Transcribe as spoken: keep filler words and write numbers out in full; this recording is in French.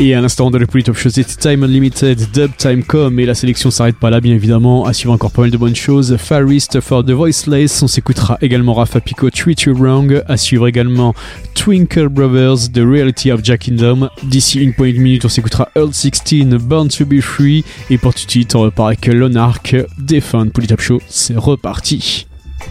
Et à l'instant dans le Polytop Show, c'était Time Unlimited, Dub Time Com, et la sélection s'arrête pas là bien évidemment, à suivre encore pas mal de bonnes choses. Far East for the Voiceless, on s'écoutera également Rafa Pico, Treat You Wrong, à suivre également Twinkle Brothers, The Reality of Jack Kingdom. D'ici une poignée de minutes, on s'écoutera Earl sixteen, Born to Be Free, et pour tout de suite, on repart avec Lonark, Defend. Polytop Show, c'est reparti.